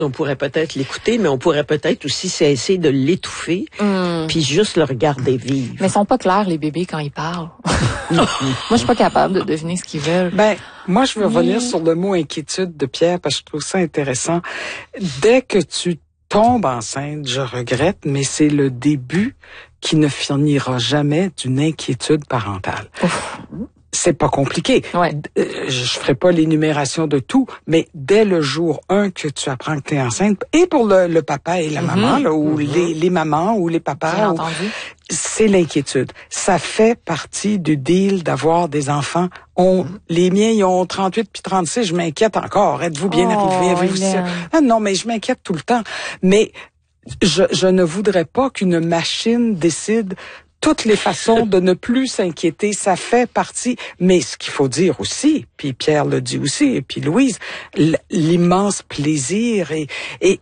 On pourrait peut-être l'écouter, mais on pourrait peut-être aussi essayer de l'étouffer, puis juste le regarder vivre. Mais ils sont pas clairs, les bébés, quand ils parlent. Moi, je suis pas capable de deviner ce qu'ils veulent. Moi, je veux revenir sur le mot inquiétude de Pierre, parce que je trouve ça intéressant. Dès que tu tombes enceinte, je regrette, mais c'est le début qui ne finira jamais d'une inquiétude parentale. Ouf. C'est pas compliqué. Ouais. Je ferai pas l'énumération de tout, mais dès le jour 1 que tu apprends que tu es enceinte, et pour le papa et la maman, là, ou les mamans ou les papas, c'est l'inquiétude. Ça fait partie du deal d'avoir des enfants. Les miens, ils ont 38 puis 36, je m'inquiète encore. Êtes-vous bien arrivé? Non, mais je m'inquiète tout le temps. Mais je ne voudrais pas qu'une machine décide toutes les façons de ne plus s'inquiéter, ça fait partie. Mais ce qu'il faut dire aussi, puis Pierre le dit aussi, et puis Louise, l'immense plaisir et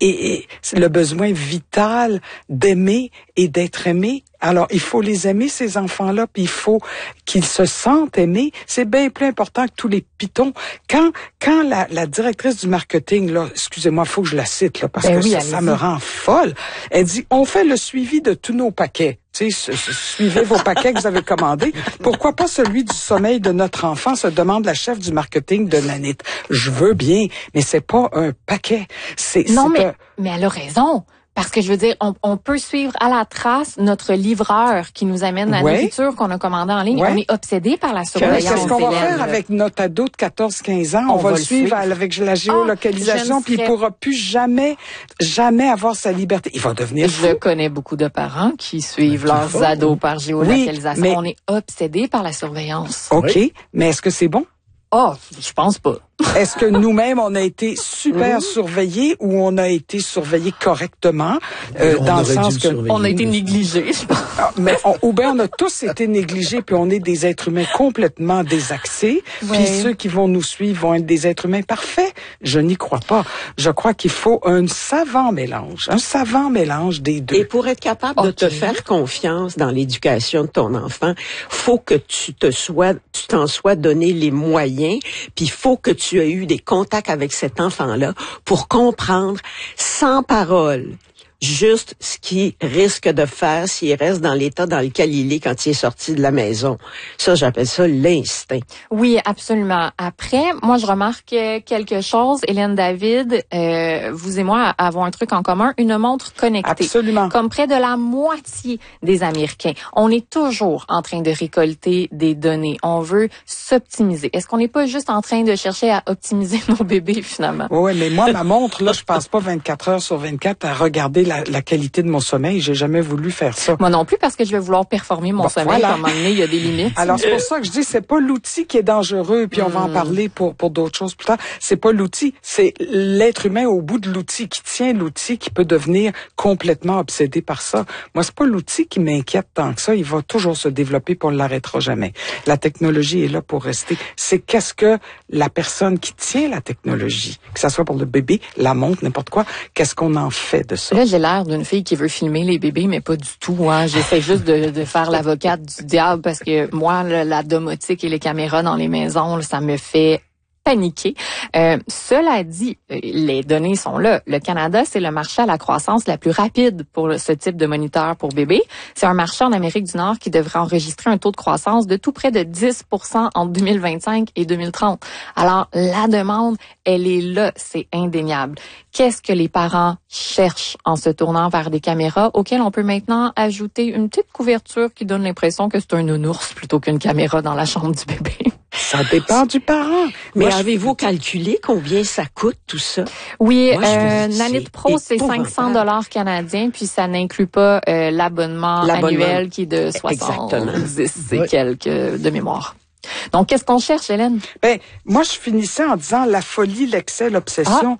le besoin vital d'aimer et d'être aimé. Alors, il faut les aimer, ces enfants-là, puis il faut qu'ils se sentent aimés. C'est bien plus important que tous les pitons. Quand la directrice du marketing, là, excusez-moi, faut que je la cite, là, parce que ça me rend folle. Elle dit, on fait le suivi de tous nos paquets. Tu sais, suivez vos paquets que vous avez commandés. Pourquoi pas celui du sommeil de notre enfant, se demande la chef du marketing de Nanit. Je veux bien, mais c'est pas un paquet. Mais elle a raison. Parce que je veux dire, on peut suivre à la trace notre livreur qui nous amène la nourriture qu'on a commandée en ligne. On est obsédé par la surveillance. Qu'est-ce qu'on va faire avec notre ado de 14-15 ans? On va le suivre avec la géolocalisation, puis il pourra plus jamais avoir sa liberté. Il va devenir fou. Je connais beaucoup de parents qui suivent leurs ados par géolocalisation. On est obsédé par la surveillance. OK, mais est-ce que c'est bon? Je pense pas. Est-ce que nous-mêmes, on a été super surveillés ou on a été surveillés correctement? Dans le sens que on a été négligés, je pense. Ou bien on a tous été négligés, puis on est des êtres humains complètement désaxés, puis ceux qui vont nous suivre vont être des êtres humains parfaits. Je n'y crois pas. Je crois qu'il faut un savant mélange des deux. Et pour être capable de te faire confiance dans l'éducation de ton enfant, faut que tu t'en sois donné les moyens, puis faut que tu as eu des contacts avec cet enfant-là pour comprendre sans parole juste ce qu'il risque de faire s'il reste dans l'état dans lequel il est quand il est sorti de la maison. Ça, j'appelle ça l'instinct. Oui, absolument. Après, moi, je remarque quelque chose. Hélène David, vous et moi avons un truc en commun, une montre connectée. Absolument. Comme près de la moitié des Américains. On est toujours en train de récolter des données. On veut s'optimiser. Est-ce qu'on n'est pas juste en train de chercher à optimiser nos bébés, finalement? Oui, mais moi, ma montre, là, je passe pas 24 heures sur 24 à regarder la qualité de mon sommeil. J'ai jamais voulu faire ça. Moi non plus, parce que je vais vouloir performer mon sommeil. À un moment donné, il y a des limites. Alors, c'est pour ça que je dis, c'est pas l'outil qui est dangereux, puis on va en parler pour d'autres choses plus tard. C'est pas l'outil, c'est l'être humain au bout de l'outil, qui tient l'outil, qui peut devenir complètement obsédé par ça. Moi, c'est pas l'outil qui m'inquiète tant que ça. Il va toujours se développer, puis on l'arrêtera jamais. La technologie est là pour rester. C'est qu'est-ce que la personne qui tient la technologie, que ça soit pour le bébé, la montre, n'importe quoi, qu'est-ce qu'on en fait de ça? Là, j'ai l'air d'une fille qui veut filmer les bébés, mais pas du tout. Hein. J'essaie juste de faire l'avocate du diable parce que moi, la domotique et les caméras dans les maisons, là, ça me fait paniquer. Cela dit, les données sont là. Le Canada, c'est le marché à la croissance la plus rapide pour ce type de moniteur pour bébés. C'est un marché en Amérique du Nord qui devrait enregistrer un taux de croissance de tout près de 10% entre 2025 et 2030. Alors, la demande, elle est là, c'est indéniable. Qu'est-ce que les parents cherchent en se tournant vers des caméras auxquelles on peut maintenant ajouter une petite couverture qui donne l'impression que c'est un nounours plutôt qu'une caméra dans la chambre du bébé? Ça dépend du parent. Mais avez-vous calculé combien ça coûte tout ça? Oui, Nanit Pro, c'est 500 $ canadiens, puis ça n'inclut pas l'abonnement annuel qui est de 70 et quelques de mémoire. Donc, qu'est-ce qu'on cherche, Hélène? Moi, je finissais en disant la folie, l'excès, l'obsession.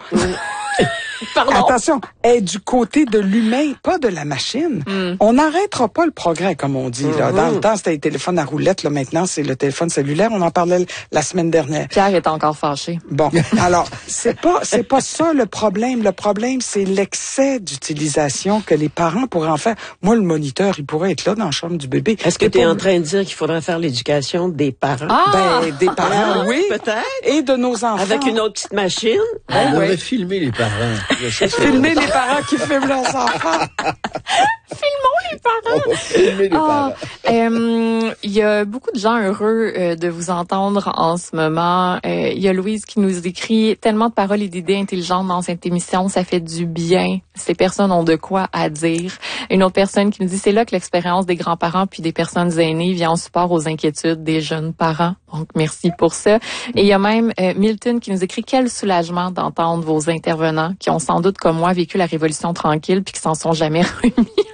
Pardon? Attention, est du côté de l'humain, pas de la machine. On n'arrêtera pas le progrès, comme on dit. Là. Dans le temps, c'était les téléphones à roulettes. Là, maintenant, c'est le téléphone cellulaire. On en parlait la semaine dernière. Pierre est encore fâché. Bon, alors, c'est pas ça le problème. Le problème, c'est l'excès d'utilisation que les parents pourraient en faire. Moi, le moniteur, il pourrait être là dans la chambre du bébé. Est-ce que tu es en train de dire qu'il faudrait faire l'éducation des parents? Des parents, oui. Peut-être. Et de nos enfants. Avec une autre petite machine. On devrait filmer les parents. Filmer les parents qui filment leurs enfants. Filmons les parents. On va filmer les parents. Il y a beaucoup de gens heureux de vous entendre en ce moment. Il y a Louise qui nous écrit « Tellement de paroles et d'idées intelligentes dans cette émission, ça fait du bien. Ces personnes ont de quoi à dire. » Une autre personne qui nous dit « C'est là que l'expérience des grands-parents puis des personnes aînées vient en support aux inquiétudes des jeunes parents. » Donc, merci pour ça. Et il y a même Milton qui nous écrit « Quel soulagement d'entendre vos intervenants qui ont sans doute, comme moi, vécu la Révolution tranquille puis qui s'en sont jamais remis. »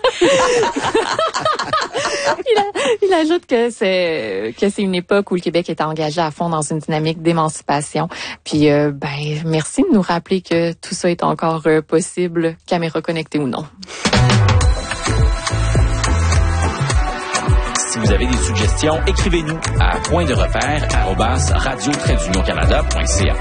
Il ajoute que c'est une époque où le Québec est engagé à fond dans une dynamique d'émancipation. Puis merci de nous rappeler que tout ça est encore possible, caméra connectée ou non. Si vous avez des suggestions, écrivez-nous à pointderepère@radio-canada.ca.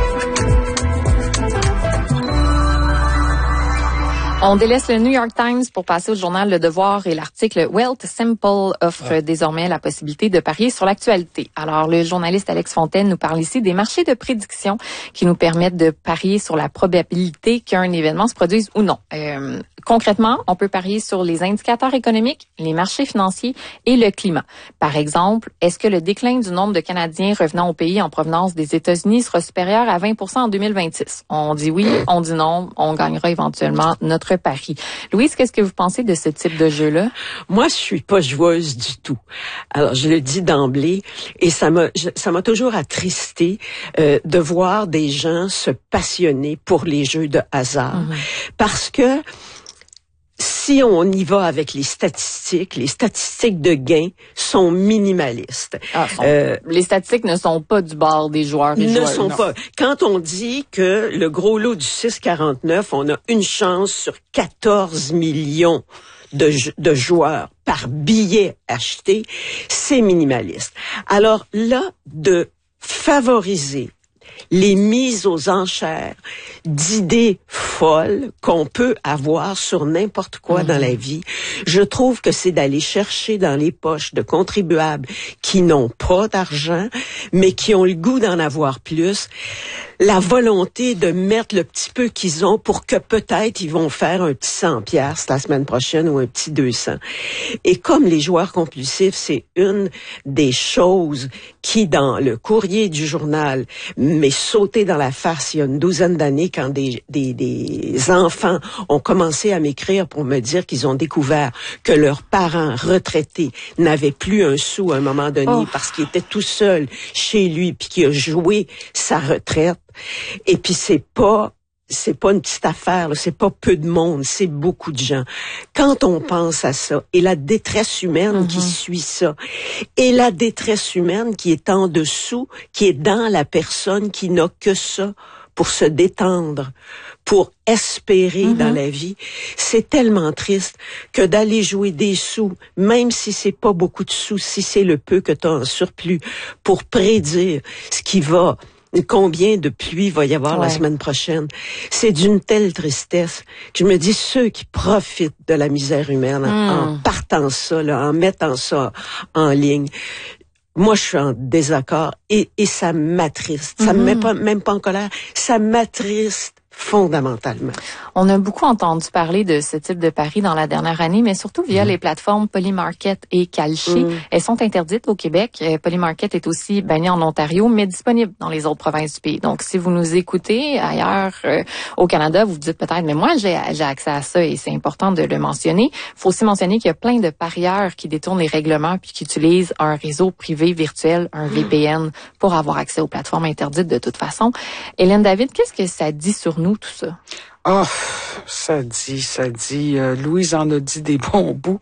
On délaisse le New York Times pour passer au journal Le Devoir et l'article Wealth Simple offre désormais la possibilité de parier sur l'actualité. Alors, le journaliste Alex Fontaine nous parle ici des marchés de prédiction qui nous permettent de parier sur la probabilité qu'un événement se produise ou non. Concrètement, on peut parier sur les indicateurs économiques, les marchés financiers et le climat. Par exemple, est-ce que le déclin du nombre de Canadiens revenant au pays en provenance des États-Unis sera supérieur à 20% en 2026? On dit oui, on dit non, on gagnera éventuellement notre pari. Louise, qu'est-ce que vous pensez de ce type de jeu-là? Moi, je suis pas joueuse du tout. Alors, je le dis d'emblée, et ça m'a toujours attristé de voir des gens se passionner pour les jeux de hasard. Parce que si on y va avec les statistiques de gains sont minimalistes. Les statistiques ne sont pas du bord des joueurs et joueuses. Ne sont pas. Quand on dit que le gros lot du 6,49, on a une chance sur 14 millions de joueurs par billet acheté, c'est minimaliste. Alors là, de favoriser les mises aux enchères d'idées folles qu'on peut avoir sur n'importe quoi dans la vie, je trouve que c'est d'aller chercher dans les poches de contribuables qui n'ont pas d'argent, mais qui ont le goût d'en avoir plus, la volonté de mettre le petit peu qu'ils ont pour que peut-être ils vont faire un petit 100 piastres la semaine prochaine ou un petit 200. Et comme les joueurs compulsifs, c'est une des choses qui, dans le courrier du journal, m'est sauté dans la face il y a une douzaine d'années quand des enfants ont commencé à m'écrire pour me dire qu'ils ont découvert que leurs parents retraités n'avaient plus un sou à un moment donné parce qu'il était tout seul chez lui puis qu'il a joué sa retraite. Et puis c'est pas une petite affaire, là, c'est pas peu de monde, c'est beaucoup de gens. Quand on pense à ça, et la détresse humaine qui suit ça, et la détresse humaine qui est en dessous, qui est dans la personne qui n'a que ça pour se détendre, pour espérer dans la vie, c'est tellement triste que d'aller jouer des sous, même si c'est pas beaucoup de sous, si c'est le peu que tu as en surplus, pour prédire ce qui va, combien de pluie va y avoir la semaine prochaine. C'est d'une telle tristesse que je me dis, ceux qui profitent de la misère humaine en partant ça, là, en mettant ça en ligne, moi, je suis en désaccord et ça m'attriste. Ça me met même pas en colère. Ça m'attriste fondamentalement. On a beaucoup entendu parler de ce type de paris dans la dernière année, mais surtout via les plateformes Polymarket et Kalshi. Elles sont interdites au Québec. Polymarket est aussi banni en Ontario, mais disponible dans les autres provinces du pays. Donc, si vous nous écoutez ailleurs au Canada, vous vous dites peut-être, mais moi, j'ai accès à ça et c'est important de le mentionner. Il faut aussi mentionner qu'il y a plein de parieurs qui détournent les règlements puis qui utilisent un réseau privé virtuel, un VPN, pour avoir accès aux plateformes interdites de toute façon. Hélène David, qu'est-ce que ça dit sur nous, tout ça? Oh, ça dit. Louise en a dit des bons bouts.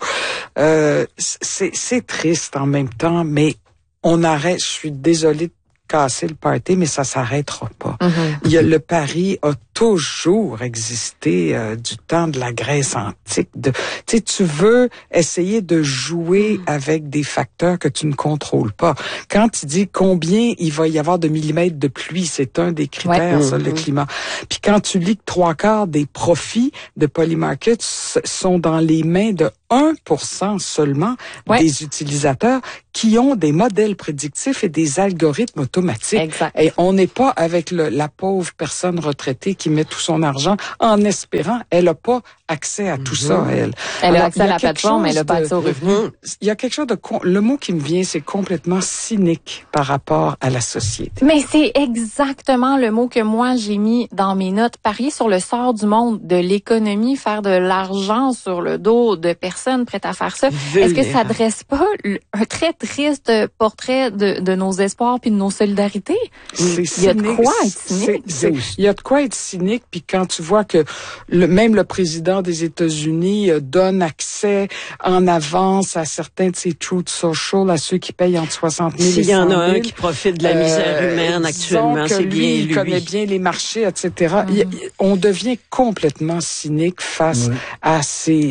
C'est triste en même temps, mais on arrête. Je suis désolée de casser le party, mais ça s'arrêtera pas. Le pari a toujours existé du temps de la Grèce antique. Tu veux essayer de jouer avec des facteurs que tu ne contrôles pas. Quand tu dis combien il va y avoir de millimètres de pluie, c'est un des critères, ça, le climat. Puis quand tu lis que 3/4 des profits de Polymarket sont dans les mains de 1% seulement des utilisateurs qui ont des modèles prédictifs et des algorithmes automatiques. Exact. Et on n'est pas avec la pauvre personne retraitée qui met tout son argent en espérant. Elle n'a pas accès à tout ça, elle. Elle a accès à la plateforme, mais elle n'a pas accès aux revenus. Il y a quelque chose le mot qui me vient, c'est complètement cynique par rapport à la société. Mais c'est exactement le mot que moi j'ai mis dans mes notes. Parier sur le sort du monde, de l'économie, faire de l'argent sur le dos de personnes prêtes à faire ça. Est-ce que ça dresse pas un très triste portrait de nos espoirs puis de nos solidarités? Il y a de quoi être cynique. Il y a de quoi être cynique, puis quand tu vois que même le président des États-Unis donne accès en avance à certains de ces truth social, à ceux qui payent entre 60 000 et 100 000. S'il y en a un qui profite de la misère humaine actuellement, c'est bien lui. Il connaît bien les marchés, etc. On devient complètement cynique face à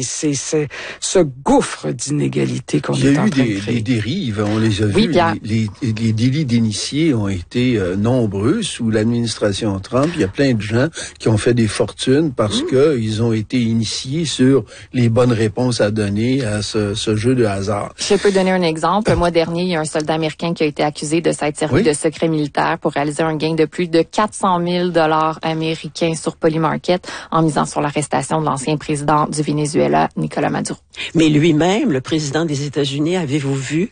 ce gouffre d'inégalité qu'on est en train de créer. Il y a eu des dérives, on les a vues. Les délits d'initiés ont été nombreux sous l'administration Trump. Il y a plein de gens qui ont fait des fortunes parce que ils ont été initiés sur les bonnes réponses à donner à ce jeu de hasard. Je peux donner un exemple. Le mois dernier, il y a un soldat américain qui a été accusé de s'être servi de secret militaire pour réaliser un gain de plus de 400 000 $ américains sur Polymarket en misant sur l'arrestation de l'ancien président du Venezuela, Nicolas Maduro. Mais lui-même, le président des États-Unis, avez-vous vu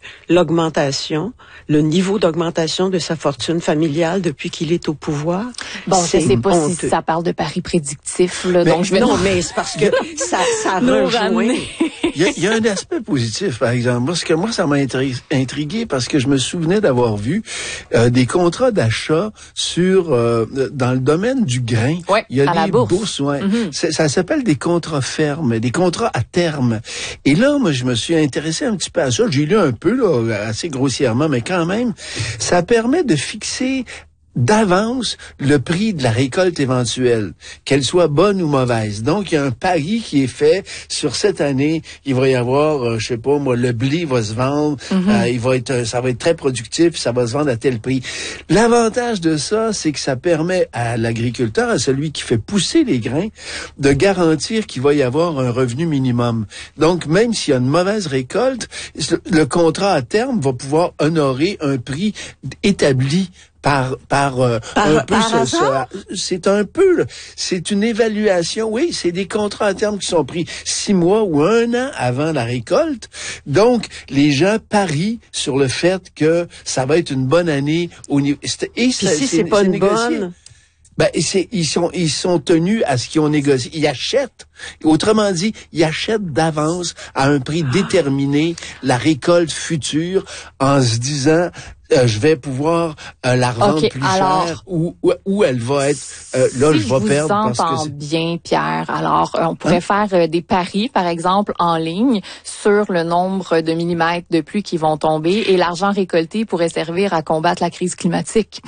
le niveau d'augmentation de sa fortune familiale depuis qu'il est au pouvoir? Bon, je sais pas si ça parle de paris prédictifs, là, donc je vais... Non, mais c'est parce que ça rejoint. Il y a un aspect positif, par exemple. Moi, ça m'a intrigué parce que je me souvenais d'avoir vu des contrats d'achat dans le domaine du grain. Ouais, il y a des bourse. Ça s'appelle des contrats fermes, des contrats à terme. Et là, moi, je me suis intéressé un petit peu à ça. J'ai lu un peu, là, assez grossièrement, mais quand même, ça permet de fixer d'avance le prix de la récolte éventuelle, qu'elle soit bonne ou mauvaise. Donc, il y a un pari qui est fait sur cette année. Il va y avoir, je sais pas moi, le blé va se vendre, ça va être très productif, ça va se vendre à tel prix. L'avantage de ça, c'est que ça permet à l'agriculteur, à celui qui fait pousser les grains, de garantir qu'il va y avoir un revenu minimum. Donc, même s'il y a une mauvaise récolte, le contrat à terme va pouvoir honorer un prix établi c'est une évaluation, oui, c'est des contrats à terme qui sont pris 6 mois ou 1 an avant la récolte. Donc, les gens parient sur le fait que ça va être une bonne année au niveau, et si c'est pas une bonne? Ben, ils sont tenus à ce qu'ils ont négocié. Ils achètent. Autrement dit, ils achètent d'avance à un prix déterminé la récolte future en se disant, je vais pouvoir la revendre plus cher ou elle va être là je vais perdre parce que c'est bien Pierre. Alors on pourrait faire des paris par exemple en ligne sur le nombre de millimètres de pluie qui vont tomber et l'argent récolté pourrait servir à combattre la crise climatique.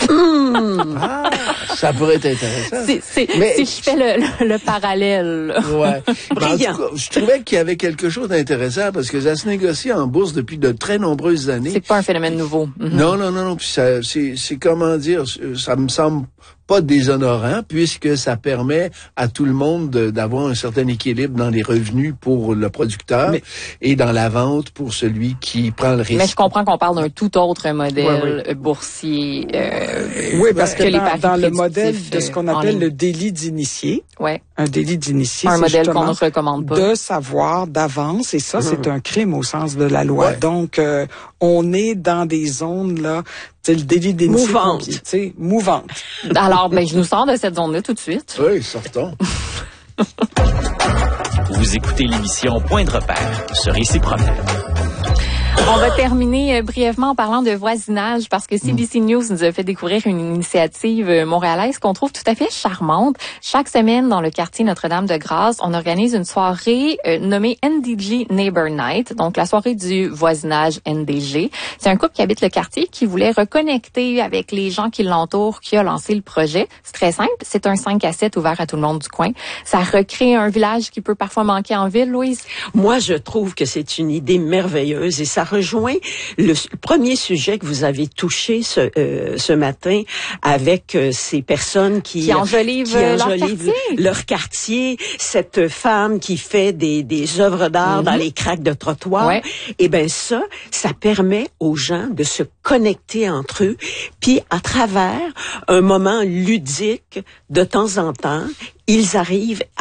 Ça pourrait être intéressant. Si je fais le parallèle. Ouais. En tout cas, je trouvais qu'il y avait quelque chose d'intéressant parce que ça se négocie en bourse depuis de très nombreuses années. C'est pas un phénomène nouveau. Non. Puis c'est comment dire, ça me semble pas déshonorant puisque ça permet à tout le monde d'avoir un certain équilibre dans les revenus pour le producteur et dans la vente pour celui qui prend le risque. Mais je comprends qu'on parle d'un tout autre modèle boursier. Oui, parce que dans le modèle de ce qu'on appelle le délit d'initié, un délit d'initié, un c'est modèle qu'on ne recommande pas. De savoir d'avance, et ça, c'est un crime au sens de la loi. Donc, on est dans des zones là. C'est le délit d'initié mouvante. Alors, je nous sors de cette zone-là tout de suite. Oui, sortons. Vous écoutez l'émission Point de repère sur Réciproque. On va terminer brièvement en parlant de voisinage parce que CBC News nous a fait découvrir une initiative montréalaise qu'on trouve tout à fait charmante. Chaque semaine, dans le quartier Notre-Dame-de-Grâce, on organise une soirée nommée NDG Neighbor Night, donc la soirée du voisinage NDG. C'est un couple qui habite le quartier qui voulait reconnecter avec les gens qui l'entourent, qui a lancé le projet. C'est très simple, c'est un 5 à 7 ouvert à tout le monde du coin. Ça recrée un village qui peut parfois manquer en ville, Louise. Moi, je trouve que c'est une idée merveilleuse et ça rejoint le premier sujet que vous avez touché ce matin avec ces personnes qui enjolivent leur quartier, cette femme qui fait des œuvres d'art dans les craques de trottoir. Ouais. Eh ben ça permet aux gens de se connecter entre eux, puis à travers un moment ludique de temps en temps, ils arrivent